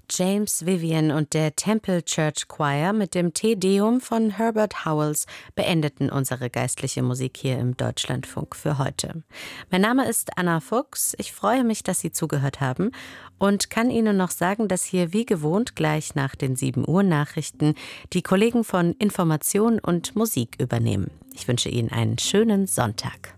James Vivian und der Temple Church Choir mit dem Te Deum von Herbert Howells beendeten unsere geistliche Musik hier im Deutschlandfunk für heute. Mein Name ist Anna Fuchs. Ich freue mich, dass Sie zugehört haben und kann Ihnen noch sagen, dass hier wie gewohnt gleich nach den 7 Uhr Nachrichten die Kollegen von Information und Musik übernehmen. Ich wünsche Ihnen einen schönen Sonntag.